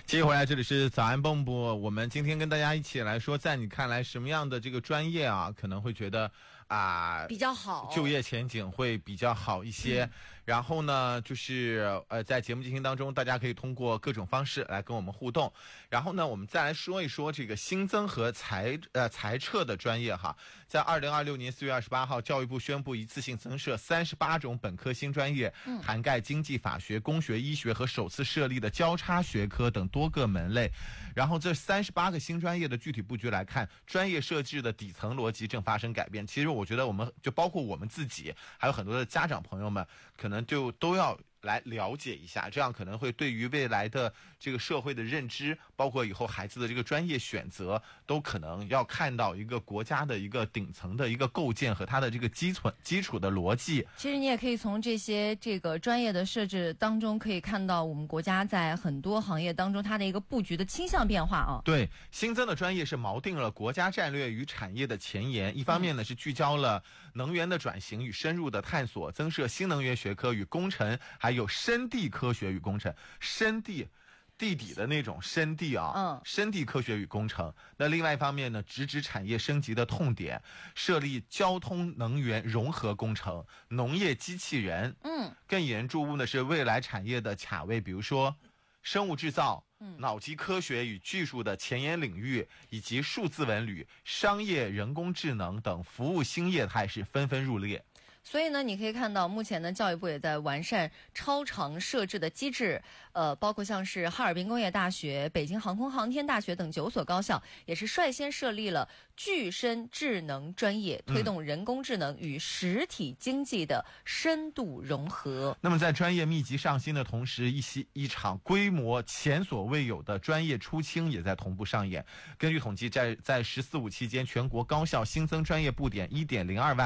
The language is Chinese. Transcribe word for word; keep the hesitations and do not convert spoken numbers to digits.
接回来，这里是早安蹦蹦。我们今天跟大家一起来说，在你看来什么样的这个专业啊，可能会觉得啊、 比较好， 就业前景会比较好一些。嗯、然后呢，就是呃，在节目进行当中，大家可以通过各种方式来跟我们互动。然后呢，我们再来说一说这个新增和裁呃裁撤的专业哈。在二零二六年四月二十八号，教育部宣布一次性增设三十八种本科新专业，嗯、涵盖经济、法学、工学、医学和首次设立的交叉学科等多个门类。然后这三十八个新专业的具体布局来看，专业设置的底层逻辑正发生改变。其实我觉得我们就包括我们自己，还有很多的家长朋友们，可能就都要来了解一下，这样可能会对于未来的这个社会的认知，包括以后孩子的这个专业选择，都可能要看到一个国家的一个顶层的一个构建和它的这个基础基础的逻辑。 其实你也可以从这些这个专业的设置当中，可以看到我们国家在很多行业当中它的一个布局的倾向变化啊。 对，新增的专业是锚定了国家战略与产业的前沿，一方面呢是聚焦了能源的转型与深入的探索，增设新能源学科与工程，还有深地科学与工程，深地地底的那种深地啊，嗯，深地科学与工程。那另外一方面呢，直指产业升级的痛点，设立交通能源融合工程、农业机器人。嗯，更引人注目的是未来产业的卡位，比如说生物制造、嗯、脑机科学与技术的前沿领域，以及数字文旅、商业人工智能等服务新业态是纷纷入列。 所以呢，你可以看到，目前呢，教育部也在完善超长设置的机制，呃，包括像是哈尔滨工业大学、北京航空航天大学等九所高校，也是率先设立了具身智能专业，推动人工智能与实体经济的深度融合。 嗯、那么，在专业密集上新的同时，一些一场规模前所未有的专业出清也在同步上演。根据统计，在在“十四五”期间，全国高校新增专业布点一点零二万。